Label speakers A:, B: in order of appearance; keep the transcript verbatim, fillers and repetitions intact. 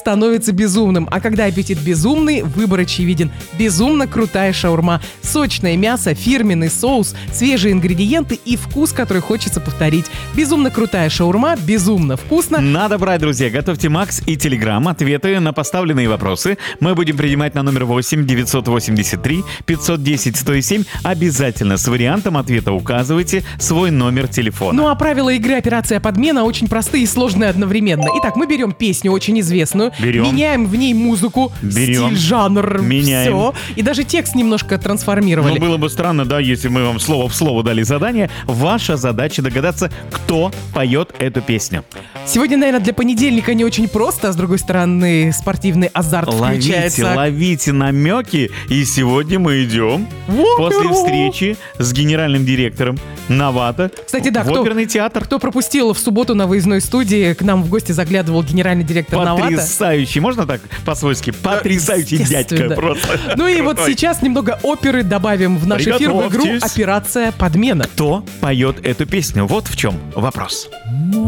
A: становится безумным. А когда аппетит безумный, выбор очевиден. Безумно крутая шаурма. Сочное мясо, фирменный соус, свежие ингредиенты и вкус, который хочется повторить. Безумно крутая шаурма, безумно вкусно.
B: Надо брать, друзья. Готовьте Макс и Телеграм. Ответы на поставленные вопросы мы будем принимать на номер восемь девятьсот восемьдесят три пятьсот десять сто семь. Обязательно с вариантом ответа указывайте свой номер телефона.
A: Ну а правила игры «Операция подмена» очень простые и сложные одновременно. Итак, мы берем песню очень известную,
B: Берем.
A: меняем в ней музыку,
B: Берем.
A: стиль, жанр,
B: Меняем.
A: все. И даже текст немножко трансформировали.
B: Ну, было бы странно, да, если мы вам слово в слово дали задание. Ваша задача догадаться, кто поет эту песню.
A: Сегодня, наверное, для понедельника не очень просто, а с другой стороны, спортивный азарт
B: Ловите,
A: включается.
B: ловите намеки. И сегодня мы идем после встречи с генеральным директором Новато
A: Кстати, да,
B: в
A: кто,
B: оперный театр.
A: кто пропустил в субботу на выездной студии, к нам в гости заглядывал генеральный директор Новато.
B: Потрясающий, можно так по-свойски? Потрясающий дядька
A: Естественно.
B: просто.
A: Ну и вот
B: Крутой.
A: сейчас немного оперы добавим в наш эфир в игру
B: Приготовьтесь.
A: «Операция подмена».
B: Кто поет эту песню? Вот в чем вопрос.